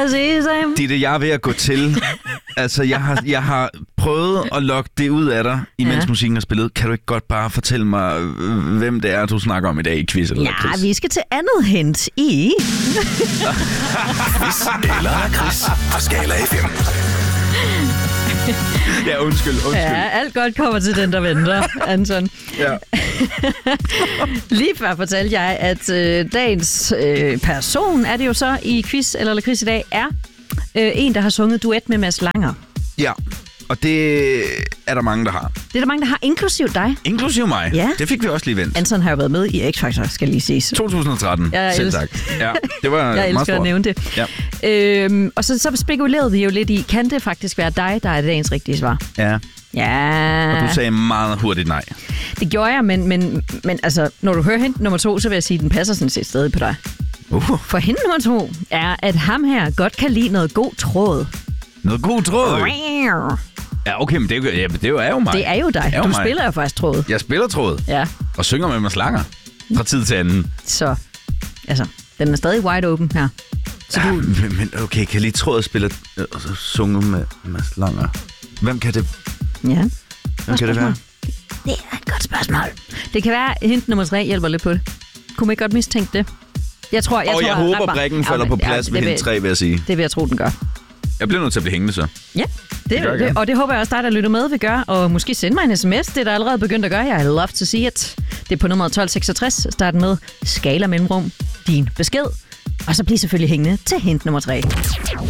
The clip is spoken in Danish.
sige, Sam? Ditte, jeg er ved at gå til. Altså, jeg har prøvet at lokke det ud af dig, imens musikken er spillet. Kan du ikke godt bare fortælle mig, hvem det er, du snakker om i dag i quiz eller quiz? Vi skal til andet hint i... Quiz eller Chris fra Skala FM. Ja, undskyld. Ja, alt godt kommer til den, der venter, Anton. Ja. Lige før fortalte jeg, at dagens person, er det jo så i quiz eller lakrids i dag, er en, der har sunget duet med Mads Langer. Ja, og det er der mange, der har. Det er der mange, der har, inklusiv dig. Inklusiv mig. Ja. Det fik vi også lige vendt. Anton har jo været med i X-Factor, skal lige siges. 2013, selv sagt. Ja, det var jeg elsker at nævne det. Ja. Og så spekulerede vi jo lidt i, kan det faktisk være dig, der er dagens rigtige svar? Ja. Ja. Og du sagde meget hurtigt nej. Det gjorde jeg, men altså, når du hører hint nummer 2, så vil jeg sige, at den passer sådan set stadig på dig. For hint nummer 2 er, at ham her godt kan lide noget god tråd. Noget god tråd? Ja, okay, men det er jo mig. Det er jo dig. Du spiller jo faktisk tråd. Jeg spiller tråd. Ja. Og synger med Mads Langer. Fra tid til anden. Så, altså, den er stadig wide open her. Så ja, men okay, kan lige tråd spille og så synge med Mads Langer? Hvem kan det? Ja. Hvem kan det være? Det er et godt spørgsmål. Det kan være, at hint nummer 3 hjælper lidt på det. Kunne man ikke godt mistænke det? Jeg håber, brikken falder på plads ved hint 3, vil jeg sige. Det vil jeg tro, den gør. Jeg bliver nødt til at blive hængende, så. Ja, og det håber jeg også dig, der lytter med, vil gøre. Og måske sende mig en sms. Det er der allerede begyndt at gøre. Jeg love to see it. Det er på nummer 1266. Start med Skala mellemrum. Din besked. Og så bliver selvfølgelig hængende til hint nummer 3.